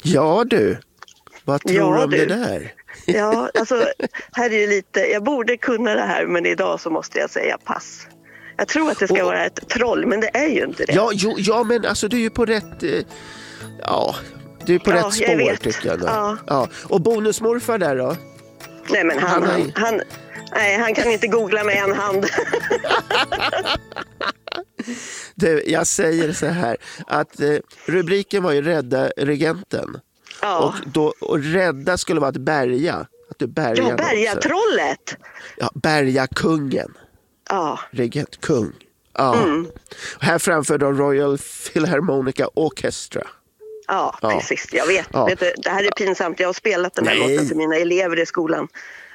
Ja du, vad tror du om det där? Ja, alltså här är ju lite, jag borde kunna det här, men idag så måste jag säga pass. Jag tror att det ska vara ett troll, men det är ju inte det. Ja, men alltså du är ju på rätt... du är på rätt spår tycker jag. Ja. Och bonusmorfar där då? Nej, men han kan inte googla med en hand. Jag säger så här, att rubriken var ju Rädda regenten. Ja. Och rädda skulle vara att bärga. Att du bärgar ja, bärga trollet. Ja, bärga kungen. Ja. Regent, kung. Ja. Här framför då Royal Philharmonica Orchestra. Ja, precis. Jag vet. Ja. Vet du, det här är pinsamt. Jag har spelat den här låten för mina elever i skolan.